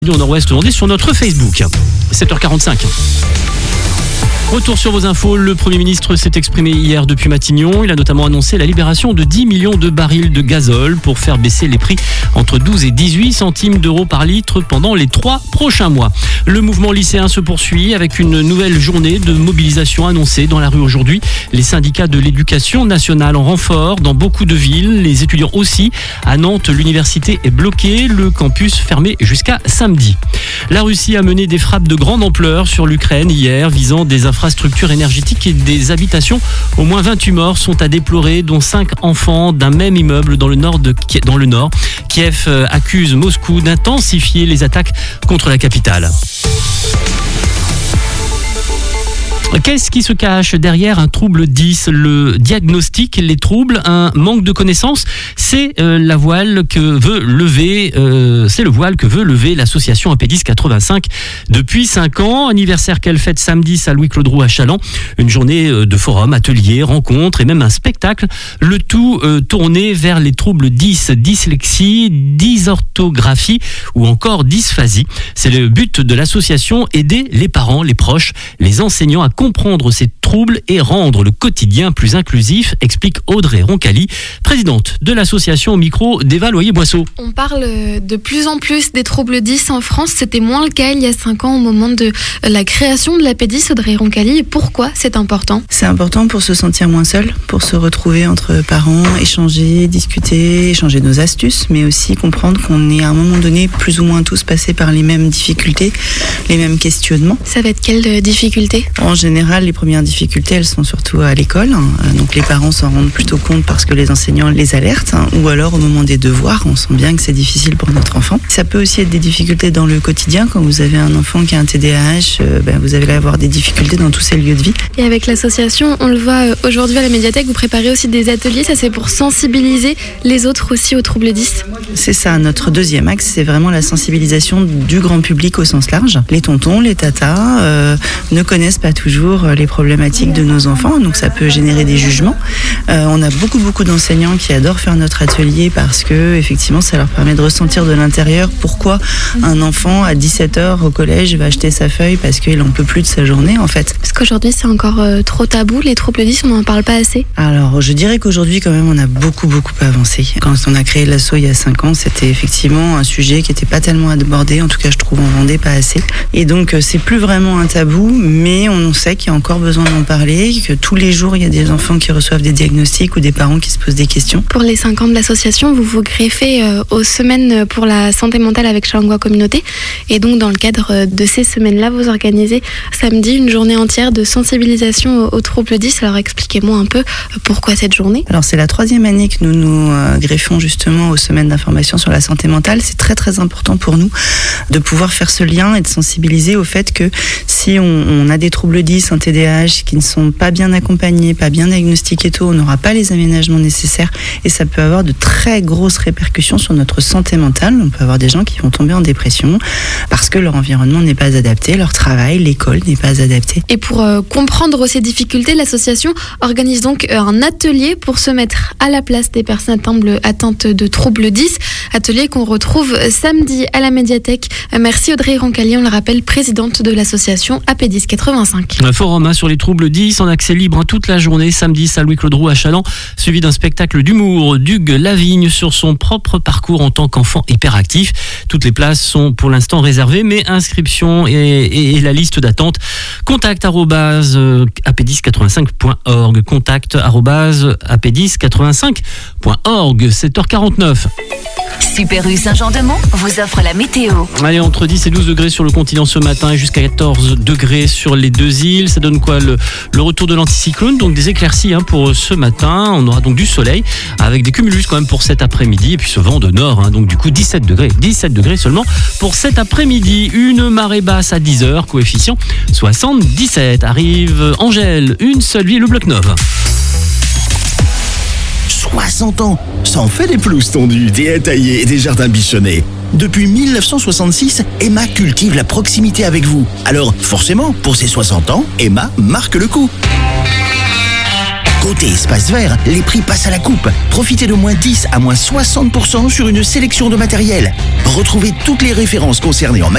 Au Nord-Ouest, on est sur notre Facebook. 7h45. Retour sur vos infos, le Premier ministre s'est exprimé hier depuis Matignon. Il a notamment annoncé la libération de 10 millions de barils de gazole pour faire baisser les prix entre 12 et 18 centimes d'euros par litre pendant les 3 prochains mois. Le mouvement lycéen se poursuit avec une nouvelle journée de mobilisation annoncée dans la rue aujourd'hui. Les syndicats de l'éducation nationale en renfort dans beaucoup de villes, les étudiants aussi. À Nantes, l'université est bloquée, le campus fermé jusqu'à samedi. La Russie a mené des frappes de grande ampleur sur l'Ukraine hier, visant des infrastructures énergétiques et des habitations. Au moins 28 morts sont à déplorer, dont 5 enfants d'un même immeuble dans le nord. Kiev accuse Moscou d'intensifier les attaques contre la capitale. Qu'est-ce qui se cache derrière un trouble 10 ? Le diagnostic, les troubles, un manque de connaissances, c'est le voile que veut lever l'association AP10 85 depuis 5 ans. Anniversaire qu'elle fête samedi à Louis-Claude Roux à Challans. Une journée de forum, ateliers, rencontres et même un spectacle. Le tout tourné vers les troubles 10, dyslexie, dysorthographie ou encore dysphasie. C'est le but de l'association, aider les parents, les proches, les enseignants à comprendre ces troubles et rendre le quotidien plus inclusif, explique Audrey Roncalli, présidente de l'association au micro d'Eva Loyer-Boisseau. On parle de plus en plus des troubles 10 en France. C'était moins le cas il y a 5 ans au moment de la création de l'AP10. Audrey Roncalli, et pourquoi c'est important ? C'est important pour se sentir moins seul, pour se retrouver entre parents, échanger, discuter, échanger nos astuces, mais aussi comprendre qu'on est à un moment donné plus ou moins tous passés par les mêmes difficultés, les mêmes questionnements. Ça va être quelles difficultés ? En général, les premières difficultés, elles sont surtout à l'école. Donc les parents s'en rendent plutôt compte parce que les enseignants les alertent. Ou alors au moment des devoirs, on sent bien que c'est difficile pour notre enfant. Ça peut aussi être des difficultés dans le quotidien. Quand vous avez un enfant qui a un TDAH, vous allez avoir des difficultés dans tous ces lieux de vie. Et avec l'association, on le voit aujourd'hui à la médiathèque, vous préparez aussi des ateliers. Ça, c'est pour sensibiliser les autres aussi aux troubles 10. C'est ça, notre deuxième axe, c'est vraiment la sensibilisation du grand public au sens large. Les tontons, les tatas ne connaissent pas toujours les problématiques de nos enfants, donc ça peut générer des jugements. On a beaucoup d'enseignants qui adorent faire notre atelier parce que effectivement ça leur permet de ressentir de l'intérieur pourquoi un enfant à 17h au collège va acheter sa feuille parce qu'il n'en peut plus de sa journée en fait. Parce qu'aujourd'hui c'est encore trop tabou, les troubles 10, on n'en parle pas assez. Alors je dirais qu'aujourd'hui quand même on a beaucoup avancé. Quand on a créé l'asso il y a 5 ans, c'était effectivement un sujet qui n'était pas tellement abordé, en tout cas je trouve on vendait pas assez. Et donc c'est plus vraiment un tabou, mais on sait qu'il y a encore besoin d'en parler, que tous les jours il y a des enfants qui reçoivent des diagnostics ou des parents qui se posent des questions. Pour les 5 ans de l'association, vous vous greffez aux semaines pour la santé mentale avec Challengois Communauté, et donc dans le cadre de ces semaines-là, vous organisez samedi une journée entière de sensibilisation aux troubles 10. Alors expliquez-moi un peu pourquoi cette journée. Alors c'est la 3e année que nous nous greffons justement aux semaines d'information sur la santé mentale. C'est très important pour nous de pouvoir faire ce lien et de sensibiliser au fait que si on a des troubles 10, un TDAH qui ne sont pas bien accompagnés, pas bien diagnostiqués tôt, on n'aura pas les aménagements nécessaires et ça peut avoir de très grosses répercussions sur notre santé mentale. On peut avoir des gens qui vont tomber en dépression parce que leur environnement n'est pas adapté, leur travail, l'école n'est pas adapté. Et pour comprendre ces difficultés, l'association organise donc un atelier pour se mettre à la place des personnes atteintes de troubles 10. Atelier qu'on retrouve samedi à la médiathèque. Merci Audrey Roncalli, on le rappelle, présidente de l'association AP10 85. Un forum sur les troubles 10 en accès libre toute la journée, samedi à Louis-Claude Roux à Challans, suivi d'un spectacle d'humour d'Hugues Lavigne sur son propre parcours en tant qu'enfant hyperactif. Toutes les places sont pour l'instant réservées, mais inscription et la liste d'attente. contact@ap1085.org. contact@ap1085.org. 7h49. Super U Saint-Jean-de-Mont vous offre la météo. Allez, entre 10 et 12 degrés sur le continent ce matin et jusqu'à 14 degrés sur les 2 îles. Ça donne quoi ? Le retour de l'anticyclone, donc des éclaircies pour ce matin. On aura donc du soleil avec des cumulus quand même pour cet après-midi. Et puis ce vent de nord, donc du coup 17 degrés seulement pour cet après-midi. Une marée basse à 10h, coefficient 77. Arrive Angèle, une seule vie, le Bloc-Neuve. 60 ans, ça en fait des pelouses tondues, des haies taillées et des jardins bichonnés. Depuis 1966, Emma cultive la proximité avec vous. Alors, forcément, pour ses 60 ans, Emma marque le coup. Côté espace vert, les prix passent à la coupe. Profitez de moins 10 à moins 60% sur une sélection de matériel. Retrouvez toutes les références concernées en